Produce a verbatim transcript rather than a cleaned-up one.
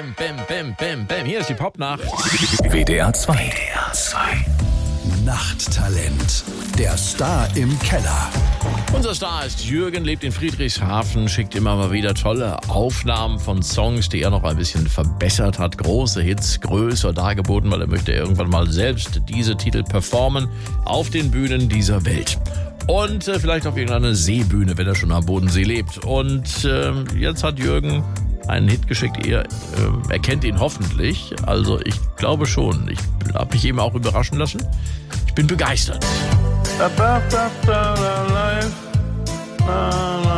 bam, bam, bam, bam, bam. Hier ist die Popnacht. W D R zwei. W D R zwei. Nachttalent. Der Star im Keller. Unser Star ist Jürgen, lebt in Friedrichshafen, schickt immer mal wieder tolle Aufnahmen von Songs, die er noch ein bisschen verbessert hat. Große Hits, größer dargeboten, weil er möchte irgendwann mal selbst diese Titel performen auf den Bühnen dieser Welt. Und äh, vielleicht auf irgendeiner Seebühne, wenn er schon am Bodensee lebt. Und äh, jetzt hat Jürgen einen Hit geschickt. Ihr äh, erkennt ihn hoffentlich. Also ich glaube schon. Ich habe mich eben auch überraschen lassen. Ich bin begeistert. About that life, la, la.